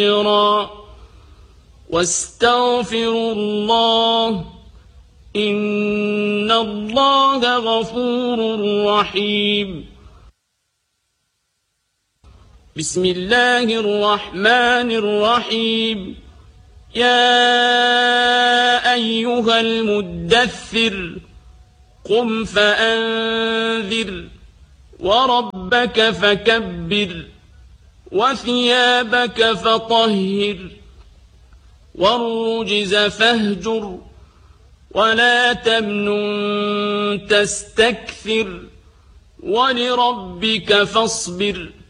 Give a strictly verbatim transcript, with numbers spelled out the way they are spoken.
واستغفروا الله إن الله غفور رحيم. بسم الله الرحمن الرحيم. يا أيها المدثر قم فأنذر وربك فكبر وثيابك فطهر والرجز فاهجر ولا تمنن تستكثر ولربك فاصبر